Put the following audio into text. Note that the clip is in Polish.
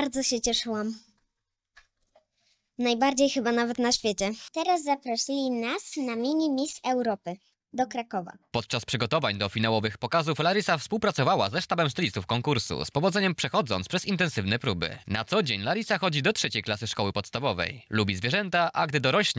Bardzo się cieszyłam. Najbardziej chyba nawet na świecie. Teraz zaprosili nas na mini Miss Europy do Krakowa. Podczas przygotowań do finałowych pokazów Larysa współpracowała ze sztabem stylistów konkursu, z powodzeniem przechodząc przez intensywne próby. Na co dzień Larysa chodzi do 3. klasy szkoły podstawowej. Lubi zwierzęta, a gdy dorośnie,